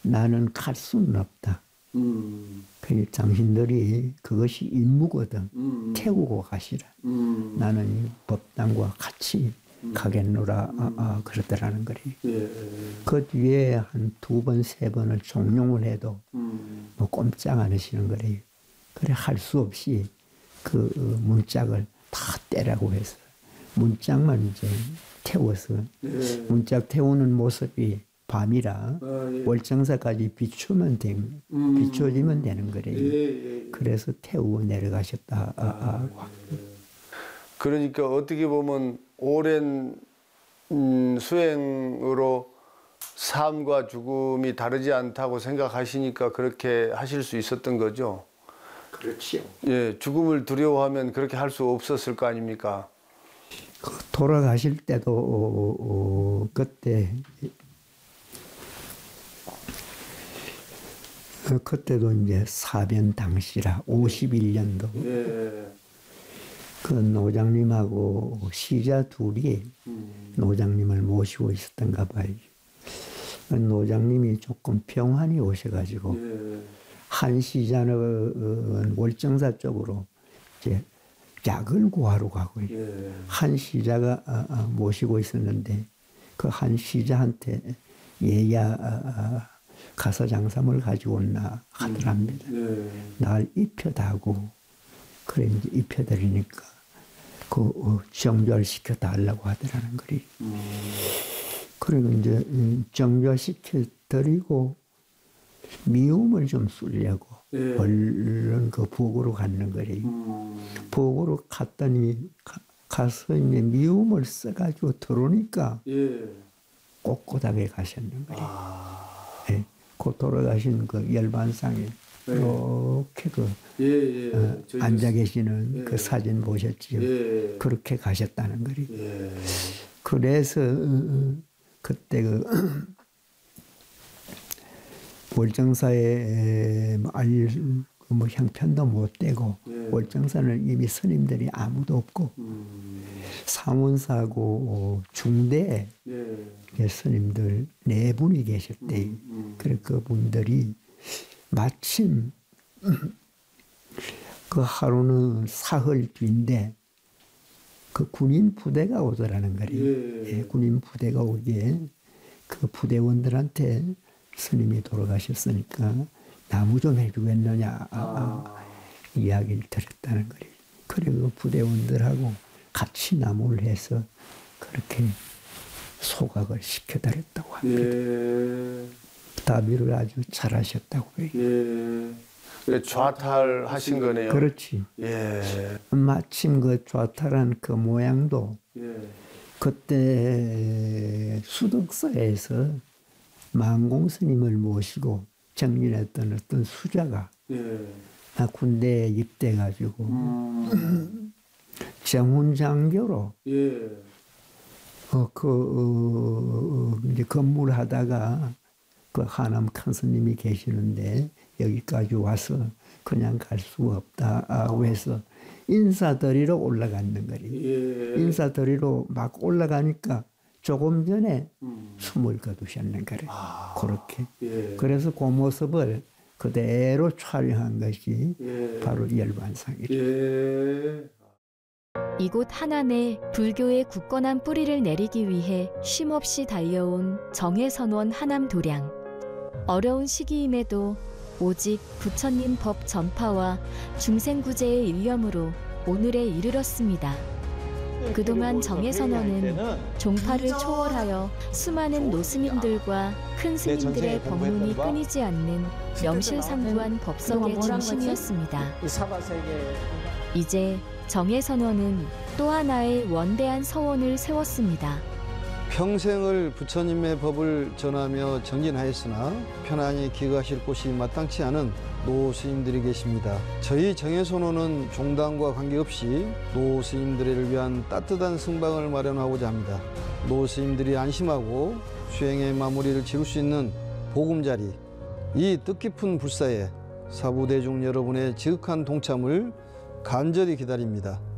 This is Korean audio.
나는 갈 수는 없다. 그 당신들이 그것이 임무거든. 태우고 가시라. 나는 이 법당과 같이 가겠노라. 그러더라는 거리. 그 뒤에 한 2번, 3번을 종용을 해도 뭐 꼼짝 안 하시는 거리. 그래 할 수 없이 그 문짝을 다 떼라고 해서 문짝만 이제 태워서 문짝 태우는 모습이 밤이라 월정사까지 비춰지면 되는 거래요. 그래서 태우고 내려가셨다. 그러니까 어떻게 보면 오랜 수행으로 삶과 죽음이 다르지 않다고 생각하시니까 그렇게 하실 수 있었던 거죠. 그렇지요. 예, 죽음을 두려워하면 그렇게 할 수 없었을 거 아닙니까? 돌아가실 때도 그때 그때도 이제 사변 당시라 51년도 그 노장님하고 시자 둘이 노장님을 모시고 있었던가 봐요. 노장님이 조금 병환이 오셔가지고 한 시자는 월정사 쪽으로 이제 약을 구하러 가고 한 시자가 모시고 있었는데 그 한 시자한테 얘야 가서 장삼을 가지고 온나 하더랍니다. 날 입혀다고 그래 이제 입혀드리니까 그 정절시켜 달라고 하더라는 거리. 그리고 이제 정절시켜 드리고 미움을 좀 쏠려고 얼른 그 부엌으로 갔는 거리. 부엌으로 갔더니 가서 이제 미움을 써가지고 들어오니까 꼿꼿하게 가셨는 거리. 예, 그 돌아가신 그 열반상에 이렇게 앉아 계시는 그 사진 보셨지요? 그렇게 가셨다는 거리. 그래서 그때 월정사에 뭐 형편도 못 되고 월정사는 이미 스님들이 아무도 없고 상원사고 중대에 스님들 4분이 계셨대. 그래 그분들이 마침 그 하루는 사흘 뒤인데 그 군인 부대가 오더라는 거리. 군인 부대가 오기에 그 부대원들한테 스님이 돌아가셨으니까 나무 좀 해주겠느냐 이야기를 들었다는 거리. 그리고 부대원들하고 같이 나무를 해서 그렇게 소각을 시켜드렸다고 합니다. 다비를 아주 잘하셨다고 해요. 좌탈하신 거네요. 그렇지. 마침 그 좌탈한 그 모양도 그때 수덕사에서 만공스님을 모시고 정진했던 어떤 수자가 군대에 입대해가지고 정훈장교로 이제 근무를 하다가 그 하남 큰 스님이 계시는데 여기까지 와서 그냥 갈 수가 없다고 해서 인사드리러 올라갔는 거리. 인사드리러 막 올라가니까 조금 전에 숨을 거두셨는 거래. 그렇게. 그래서 그 모습을 그대로 촬영한 것이 바로 열반상이죠. 이곳 하남에 불교의 굳건한 뿌리를 내리기 위해 쉼없이 달려온 정해선원 하남도량. 어려운 시기임에도 오직 부처님 법 전파와 중생구제의 일념으로 오늘에 이르렀습니다. 그동안 정해선원은 종파를 초월하여 수많은 노스님들과 큰 스님들의 법문이 끊이지 않는 명실상부한 법석의 중심이었습니다. 이제 정해선원은 또 하나의 원대한 서원을 세웠습니다. 평생을 부처님의 법을 전하며 정진하였으나 편안히 기거하실 곳이 마땅치 않은 노스님들이 계십니다. 저희 정해선원은 종단과 관계없이 노스님들을 위한 따뜻한 승방을 마련하고자 합니다. 노스님들이 안심하고 수행의 마무리를 지을 수 있는 보금자리, 이 뜻깊은 불사에 사부대중 여러분의 지극한 동참을 간절히 기다립니다.